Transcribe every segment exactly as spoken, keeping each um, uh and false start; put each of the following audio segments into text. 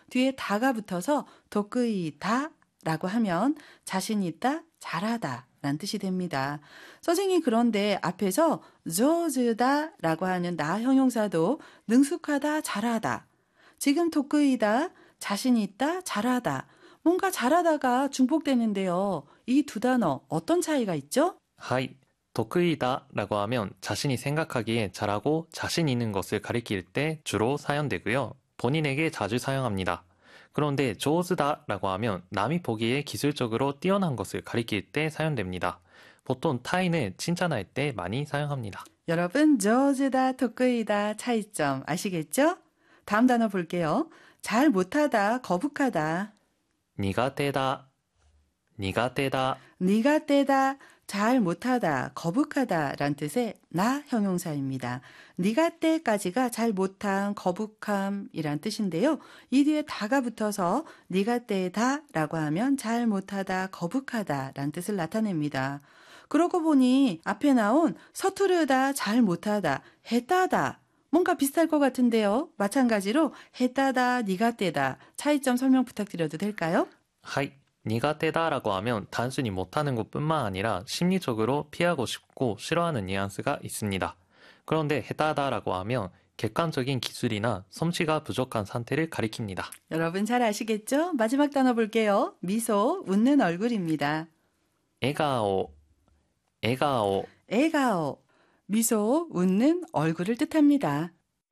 뒤에 다가 붙어서 도크이다 라고 하면 자신 있다, 잘하다 라는 뜻이 됩니다. 선생님 그런데 앞에서 조즈다 라고 하는 나 형용사도 능숙하다, 잘하다. 지금 도크이다, 자신 있다, 잘하다. 뭔가 잘하다가 중복되는데요. 이 두 단어 어떤 차이가 있죠? はい。得意だ라고 하면 자신이 생각하기에 잘하고 자신 있는 것을 가리킬 때 주로 사용되고요. 본인에게 자주 사용합니다. 그런데 조즈다 라고 하면 남이 보기에 기술적으로 뛰어난 것을 가리킬 때 사용됩니다. 보통 타인을 칭찬할 때 많이 사용합니다. 여러분, 조즈다, 도크이다 차이점 아시겠죠? 다음 단어 볼게요. 잘 못하다, 거북하다. 苦手だ、苦手だ 니가 떼다, 잘 못하다, 거북하다 란 뜻의 나 형용사입니다. 니가 떼까지가 잘 못한, 거북함이란 뜻인데요. 이 뒤에 다가 붙어서 니가 떼다 라고 하면 잘 못하다, 거북하다 란 뜻을 나타냅니다. 그러고 보니 앞에 나온 서투르다, 잘 못하다, 해따다 뭔가 비슷할 것 같은데요. 마찬가지로 해따다, 니가 떼다 차이점 설명 부탁드려도 될까요? はい。苦手だ라고 하면 단순히 못하는 것뿐만 아니라 심리적으로 피하고 싶고 싫어하는 뉘앙스가 있습니다. 그런데 해다다라고 하면 객관적인 기술이나 솜씨가 부족한 상태를 가리킵니다. 여러분 잘 아시겠죠? 마지막 단어 볼게요. 미소, 웃는 얼굴입니다. 笑顔、笑顔 에가오, 미소, 웃는 얼굴을 뜻합니다.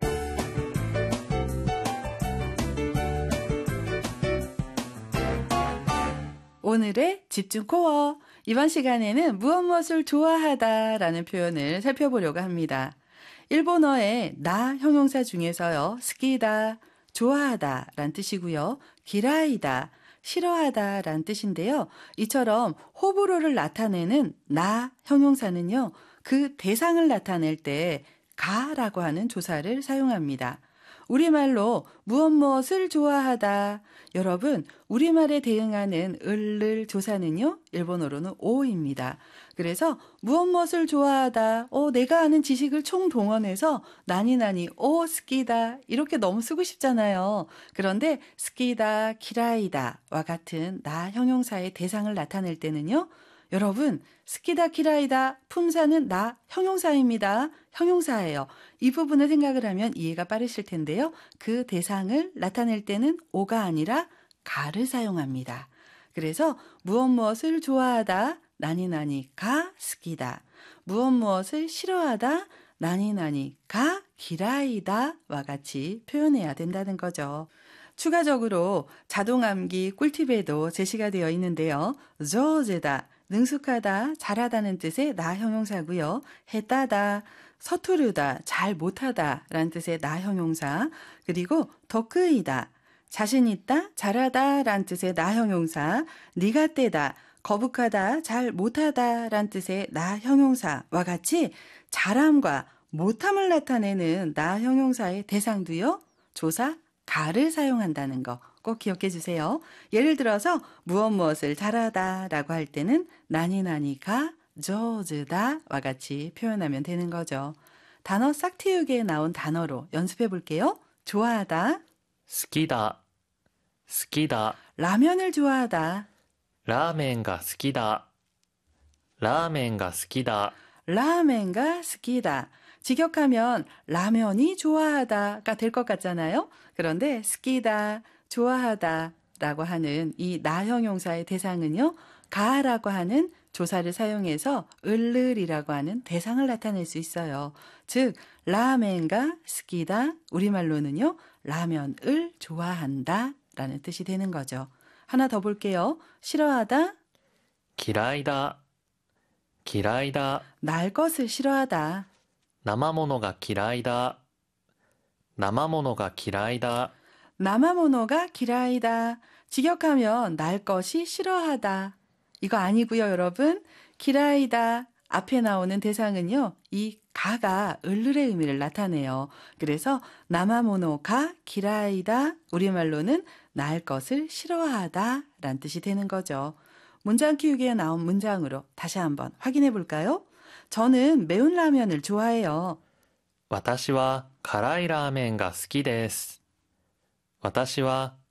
오늘의 집중 코어. 이번 시간에는 무엇 무엇을 좋아하다 라는 표현을 살펴보려고 합니다. 일본어의 나 형용사 중에서요. 스키다, 좋아하다 란 뜻이고요. 기라이다, 싫어하다 란 뜻인데요. 이처럼 호불호를 나타내는 나 형용사는요. 그 대상을 나타낼 때 가라고 하는 조사를 사용합니다. 우리말로 무엇 무엇을 좋아하다. 여러분, 우리말에 대응하는 을을 조사는요. 일본어로는 오입니다. 그래서 무엇 무엇을 좋아하다. 어, 내가 아는 지식을 총동원해서 나니나니 오 스키다. 이렇게 너무 쓰고 싶잖아요. 그런데 스키다, 키라이다와 같은 나 형용사의 대상을 나타낼 때는요. 여러분, 스키다 키라이다 품사는 나 형용사입니다. 형용사예요. 이 부분을 생각을 하면 이해가 빠르실 텐데요. 그 대상을 나타낼 때는 오가 아니라 가를 사용합니다. 그래서 무엇 무엇을 좋아하다, 나니나니 가 스키다. 무엇 무엇을 싫어하다, 나니나니 가 기라이다와 같이 표현해야 된다는 거죠. 추가적으로 자동암기 꿀팁에도 제시가 되어 있는데요. 조즈다, 능숙하다, 잘하다는 뜻의 나 형용사고요. 해따다, 서투르다, 잘 못하다 라는 뜻의 나 형용사. 그리고 더크이다, 자신 있다, 잘하다 라는 뜻의 나 형용사. 니가 떼다, 거북하다, 잘 못하다 라는 뜻의 나 형용사와 같이 잘함과 못함을 나타내는 나 형용사의 대상도요. 조사 가를 사용한다는 거 꼭 기억해 주세요. 예를 들어서 무엇 무엇을 잘하다 라고 할 때는 나니나니가 조즈다와 같이 표현하면 되는 거죠. 단어 싹틔우기에 나온 단어로 연습해 볼게요. 좋아하다, 好きだ、好きだ 라면을 좋아하다, ラーメンが好きだ、ラーメンが好きだ 라멘가 스키다. 직역하면 라면이 좋아하다가 될 것 같잖아요. 그런데 스키다, 좋아하다 라고 하는 이 나 형용사의 대상은요. 가라고 하는 조사를 사용해서 을르리라고 하는 대상을 나타낼 수 있어요. 즉 라멘가 스키다 우리말로는요. 라면을 좋아한다 라는 뜻이 되는 거죠. 하나 더 볼게요. 싫어하다, 嫌いだ、嫌いだ 날 것을 싫어하다, 生ものが嫌いだ、生ものが嫌いだ 나마모노가 기라이다. 직역하면 날 것이 싫어하다. 이거 아니고요, 여러분. 기라이다. 앞에 나오는 대상은요. 이 가가 을르의 의미를 나타내요. 그래서 나마모노가 기라이다. 우리말로는 날 것을 싫어하다 라는 뜻이 되는 거죠. 문장 키우기에 나온 문장으로 다시 한번 확인해 볼까요? 저는 매운 라면을 좋아해요. 私は辛いラーメンが好きです。私は